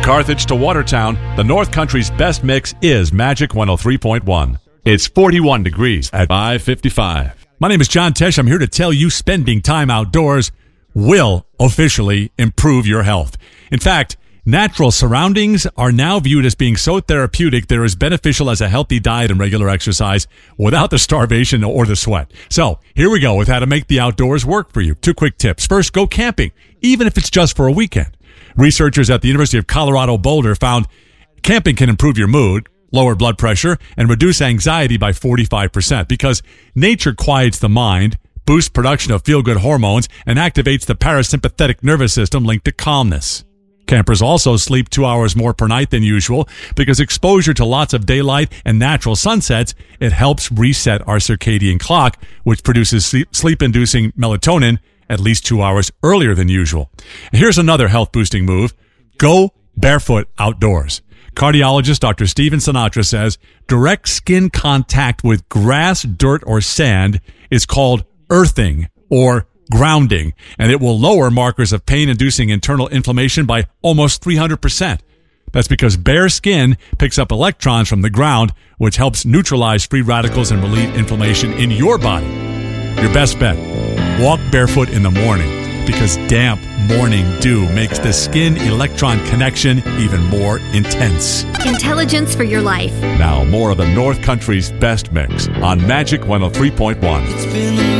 Carthage to Watertown, the North Country's best mix is Magic 103.1. It's 41 degrees at 5:55. My name is John Tesh. I'm here to tell you spending time outdoors will officially improve your health. In fact, natural surroundings are now viewed as being so therapeutic they're as beneficial as a healthy diet and regular exercise without the starvation or the sweat. So, here we go with how to make the outdoors work for you. 2 quick tips. First, go camping, even if it's just for a weekend. Researchers at the University of Colorado Boulder found camping can improve your mood, lower blood pressure, and reduce anxiety by 45% because nature quiets the mind, boosts production of feel-good hormones, and activates the parasympathetic nervous system linked to calmness. Campers also sleep 2 hours more per night than usual because exposure to lots of daylight and natural sunsets, it helps reset our circadian clock, which produces sleep-inducing melatonin at least 2 hours earlier than usual. And here's another health-boosting move. Go barefoot outdoors. Cardiologist Dr. Steven Sinatra says direct skin contact with grass, dirt, or sand is called earthing or grounding, and it will lower markers of pain-inducing internal inflammation by almost 300%. That's because bare skin picks up electrons from the ground, which helps neutralize free radicals and relieve inflammation in your body. Your best bet, walk barefoot in the morning because damp morning dew makes the skin electron connection even more intense. Intelligence for your life. Now, more of the North Country's best mix on Magic 103.1.